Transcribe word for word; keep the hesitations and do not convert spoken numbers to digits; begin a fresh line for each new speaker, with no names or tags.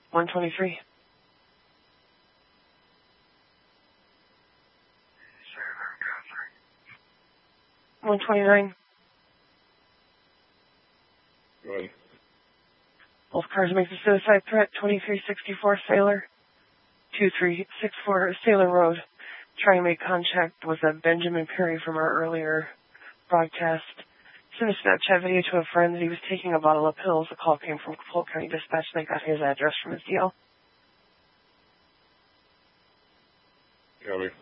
one twenty-three. one twenty-nine.
Go ahead.
Both cars make the suicide threat. twenty-three sixty-four Sailor. two three six four Sailor Road. Try and make contact with a Benjamin Perry from our earlier broadcast. Sent a Snapchat video to a friend that he was taking a bottle of pills. The call came from Polk County Dispatch. They got his address from his deal.
Copy.